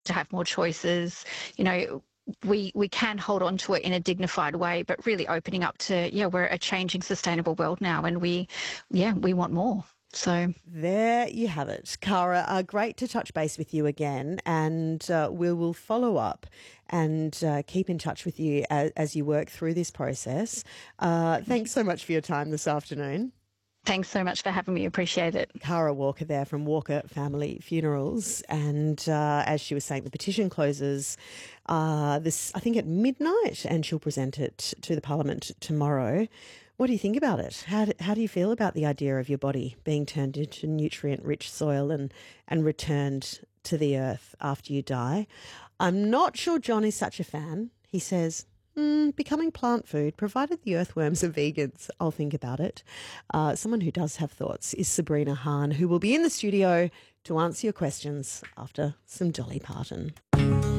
to have more choices. You know, we can hold on to it in a dignified way, but really opening up to, yeah, we're a changing, sustainable world now, and we want more. So There you have it. Cara, great to touch base with you again, and we will follow up and keep in touch with you as you work through this process. Thanks so much for your time this afternoon. thanks so much for having me. Appreciate it. Cara Walker there from Walker Family Funerals. And as she was saying, the petition closes this, I think, at midnight, and she'll present it to the Parliament tomorrow. What do you think about it? How do you feel about the idea of your body being turned into nutrient-rich soil and returned to the earth after you die? I'm not sure John is such a fan. He says, becoming plant food, provided the earthworms are vegans, I'll think about it. Someone who does have thoughts is Sabrina Hahn, who will be in the studio to answer your questions after some Dolly Parton.